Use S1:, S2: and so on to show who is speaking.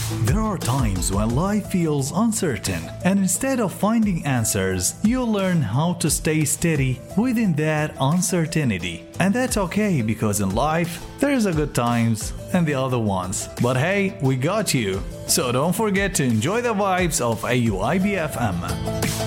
S1: There are times when life feels uncertain, and instead of finding answers, you'll learn how to stay steady within that uncertainty. And that's okay, because in life, there's a good times and the other ones. But hey, we got you. So don't forget to enjoy the vibes of AUIB FM.